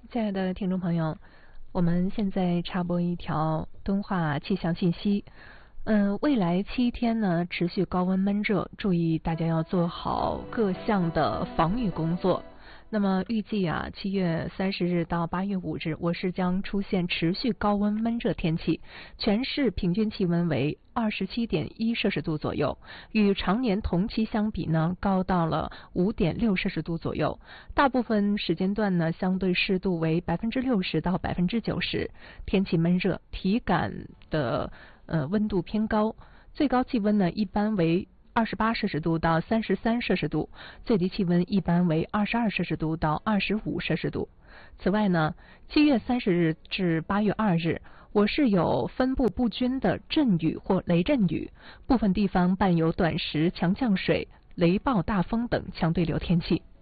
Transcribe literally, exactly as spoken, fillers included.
亲爱的听众朋友，我们现在插播一条敦化气象信息。嗯，未来七天呢持续高温闷热，注意大家要做好各项的防御工作。那么预计啊，七月三十日到八月五日，我市将出现持续高温闷热天气，全市平均气温为二十七点一摄氏度左右，与常年同期相比呢，高到了五点六摄氏度左右。大部分时间段呢，相对湿度为百分之六十到百分之九十，天气闷热，体感的呃温度偏高，最高气温呢一般为二十八摄氏度到三十三摄氏度，最低气温一般为二十二摄氏度到二十五摄氏度。此外呢，七月三十日至八月二日，我市有分布不均的阵雨或雷阵雨，部分地方伴有短时强降水、雷暴大风等强对流天气。